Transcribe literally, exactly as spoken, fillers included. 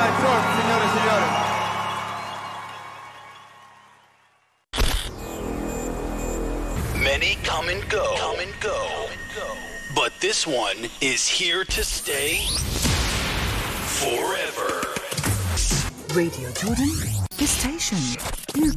Short, signore e signori. Many come and go, come and go, but this one is here to stay forever. Radio Jordan, the station you